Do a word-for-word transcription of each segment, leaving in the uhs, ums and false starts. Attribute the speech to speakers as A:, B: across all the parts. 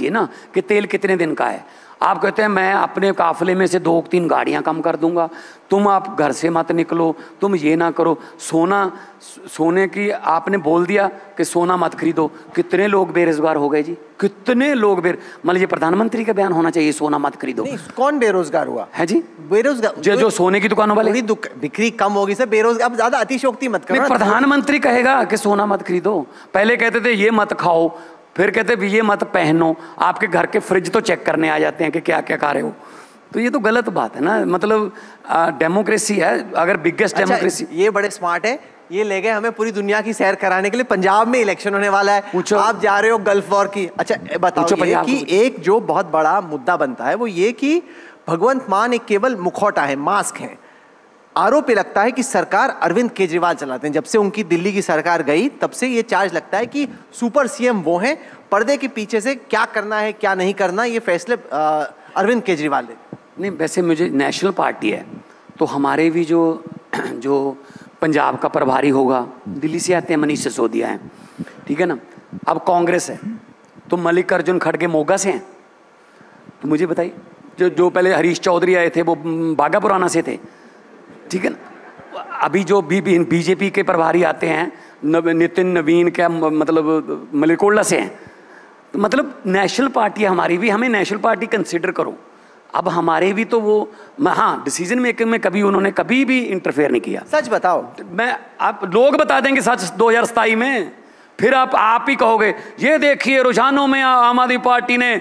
A: दीजिए ना कि तेल कितने दिन का है। आप कहते हैं मैं अपने काफिले में से दो तीन गाड़ियां कम कर दूंगा, तुम आप घर से मत निकलो, तुम ये ना करो। सोना सोने की आपने बोल दिया कि सोना मत खरीदो, कितने लोग बेरोजगार हो गए जी, कितने लोग बेर मतलब ये प्रधानमंत्री का बयान होना चाहिए, सोना मत खरीदो।
B: नहीं, कौन बेरोजगार हुआ है जी? बेरोजगार
A: जो, जो सोने की दुकानों वाले,
B: बिक्री कम होगी सर, बेरोजगार। अब ज्यादा अतिशयोक्ति मत करो।
A: प्रधानमंत्री कहेगा कि सोना मत खरीदो, पहले कहते थे ये मत खाओ, फिर कहते ये मत पहनो, आपके घर के फ्रिज तो चेक करने आ जाते हैं कि क्या क्या खा रहे हो। तो ये तो गलत बात है ना, मतलब डेमोक्रेसी है, अगर बिगेस्ट
B: अच्छा,
A: डेमोक्रेसी।
B: ये बड़े स्मार्ट है, ये ले गए हमें पूरी दुनिया की सैर कराने के लिए। पंजाब में इलेक्शन होने वाला है, आप जा रहे हो गल्फ वॉर की। अच्छा बताओ ये कि एक जो बहुत बड़ा मुद्दा बनता है वो ये कि भगवंत मान एक केवल मुखौटा है, मास्क है। आरोप ये लगता है कि सरकार अरविंद केजरीवाल चलाते हैं। जब से उनकी दिल्ली की सरकार गई तब से ये चार्ज लगता है कि सुपर सीएम वो हैं, पर्दे के पीछे से क्या करना है क्या नहीं करना ये फैसले अरविंद केजरीवाल ने।
A: नहीं, वैसे मुझे नेशनल पार्टी है तो हमारे भी जो जो पंजाब का प्रभारी होगा, दिल्ली से आते हैं, मनीष सिसोदिया हैं, ठीक है ना। अब कांग्रेस है तो मल्लिकार्जुन खड़गे मोगा से हैं। तो मुझे बताइए, जो जो पहले हरीश चौधरी आए थे वो बागा पुराना से थे, ठीक है ना। अभी जो बी बीजेपी के प्रभारी आते हैं, नव, नितिन नवीन क्या मतलब मलिकोल्ला से हैं। तो मतलब नेशनल पार्टी हमारी भी, हमें नेशनल पार्टी कंसिडर करो। अब हमारे भी तो वो, हाँ, डिसीजन मेकिंग में कभी उन्होंने कभी भी इंटरफेयर नहीं किया।
B: सच बताओ,
A: मैं आप लोग बता देंगे सच दो हज़ार सताईस में, फिर आप आप ही कहोगे ये देखिए रुझानों में आम आदमी पार्टी ने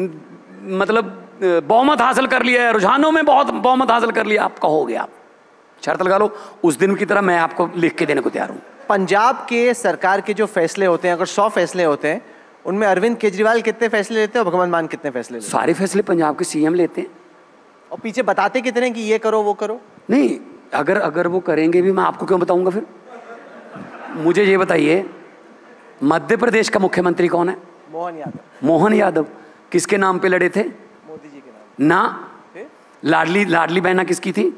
A: मतलब बहुमत हासिल कर लिया है, रुझानों में बहुत बहुमत हासिल कर लिया। आप कहोगे, आप शर्त लगा लो, उस दिन की तरह मैं आपको लिख के देने को तैयार हूँ।
B: पंजाब के सरकार के जो फैसले होते हैं, अगर सौ फैसले होते हैं उनमें अरविंद केजरीवाल कितने फैसले लेते हैं और भगवंत मान कितने फैसले लेते हैं?
A: सारे फैसले पंजाब के सीएम लेते हैं।
B: और पीछे बताते कितने कि ये करो वो करो?
A: नहीं, अगर अगर वो करेंगे भी मैं आपको क्यों बताऊंगा फिर? मुझे ये बताइए, मध्य प्रदेश का मुख्यमंत्री कौन है?
B: मोहन यादव।
A: मोहन यादव किसके नाम पे लड़े थे?
B: मोदी जी के नाम
A: ना। लाडली लाडली बहना किसकी थी?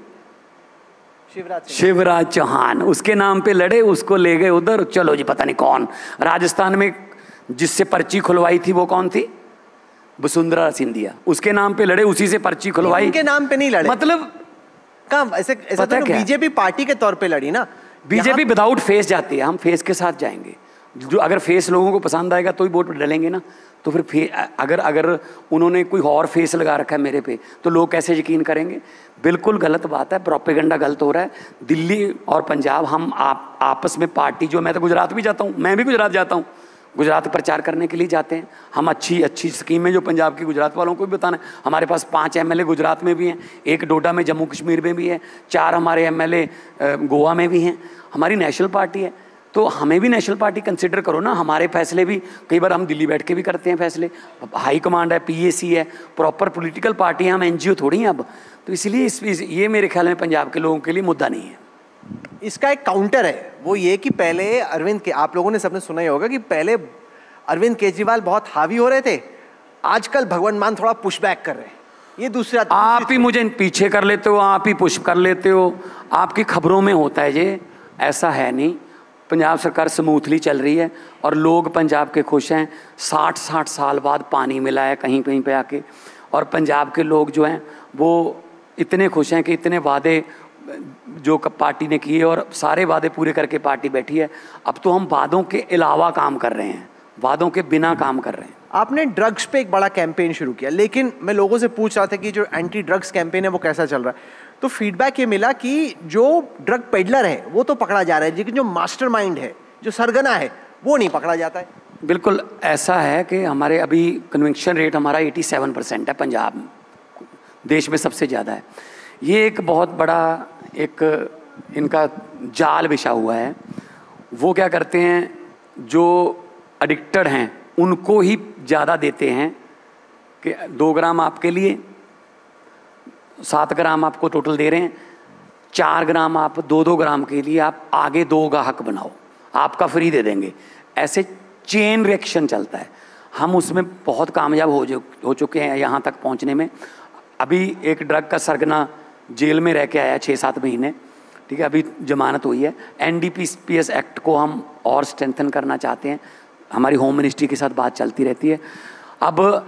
B: शिवराज
A: शिवराज चौहान, उसके नाम पे लड़े, उसको ले गए उधर। चलो जी, पता नहीं कौन राजस्थान में जिससे पर्ची खुलवाई थी वो कौन थी? वसुंधरा सिंधिया, उसके नाम पे लड़े, उसी से पर्ची खुलवाई।
B: उनके नाम पे नहीं लड़े,
A: मतलब
B: कहाँ ऐसे ऐसे तो बीजेपी पार्टी के तौर पे लड़ी ना।
A: बीजेपी विदाउट फेस जाती है, हम फेस के साथ जाएंगे। जो अगर फेस लोगों को पसंद आएगा तो ही वोट डालेंगे ना। तो फिर फे, अगर अगर उन्होंने कोई और फेस लगा रखा है मेरे पे तो लोग कैसे यकीन करेंगे? बिल्कुल गलत बात है, प्रोपेगेंडा गलत हो रहा है। दिल्ली और पंजाब हम आप आपस में पार्टी, जो मैं तो गुजरात भी जाता हूँ, मैं भी गुजरात जाता हूँ, गुजरात प्रचार करने के लिए जाते हैं हम। अच्छी अच्छी स्कीमें जो पंजाब की गुजरात वालों को भी बताना है। हमारे पास पांच एमएलए गुजरात में भी हैं, एक डोडा में जम्मू कश्मीर में भी है, चार हमारे एमएलए गोवा में भी हैं। हमारी नेशनल पार्टी है तो हमें भी नेशनल पार्टी कंसिडर करो ना। हमारे फैसले भी कई बार हम दिल्ली बैठ के भी करते हैं फैसले। हाई कमांड है, पीएसी है, प्रॉपर पॉलिटिकल पार्टी है, हम एनजीओ थोड़ी हैं अब। तो इसलिए इस, ये मेरे ख्याल में पंजाब के लोगों के लिए मुद्दा नहीं है।
B: इसका एक काउंटर है, वो ये कि पहले अरविंद के, आप लोगों ने सबने सुना ही होगा कि पहले अरविंद केजरीवाल बहुत हावी हो रहे थे, आजकल भगवंत मान थोड़ा पुशबैक कर रहे हैं। ये दूसरा,
A: आप ही मुझे पीछे कर लेते हो, आप ही पुश कर लेते हो, आपकी खबरों में होता है ये, ऐसा है नहीं। पंजाब सरकार स्मूथली चल रही है और लोग पंजाब के खुश हैं। साठ साठ साल बाद पानी मिला है कहीं कहीं पे आके, और पंजाब के लोग जो हैं वो इतने खुश हैं कि इतने वादे जो पार्टी ने किए और सारे वादे पूरे करके पार्टी बैठी है। अब तो हम वादों के अलावा काम कर रहे हैं, वादों के बिना काम कर रहे हैं।
B: आपने ड्रग्स पे एक बड़ा कैंपेन शुरू किया, लेकिन मैं लोगों से पूछ रहा था कि जो एंटी ड्रग्स कैंपेन है वो कैसा चल रहा है, तो फीडबैक ये मिला कि जो ड्रग पेडलर है वो तो पकड़ा जा रहा है, लेकिन जो मास्टरमाइंड है, जो सरगना है, वो नहीं पकड़ा जाता है।
A: बिल्कुल ऐसा है कि हमारे अभी कन्विक्शन रेट हमारा सत्तासी परसेंट है, पंजाब देश में सबसे ज़्यादा है। ये एक बहुत बड़ा एक इनका जाल बिछा हुआ है। वो क्या करते हैं, जो एडिक्टेड हैं उनको ही ज़्यादा देते हैं कि दो ग्राम आपके लिए, सात ग्राम आपको टोटल दे रहे हैं, चार ग्राम आप दो दो ग्राम के लिए आप आगे दो गाहक बनाओ, आपका फ्री दे देंगे। ऐसे चेन रिएक्शन चलता है। हम उसमें बहुत कामयाब हो जो हो चुके हैं यहाँ तक पहुँचने में। अभी एक ड्रग का सरगना जेल में रह के आया छः सात महीने, ठीक है, अभी जमानत हुई है। एनडीपीएस एक्ट को हम और स्ट्रेंथन करना चाहते हैं, हमारी होम मिनिस्ट्री के साथ बात चलती रहती है। अब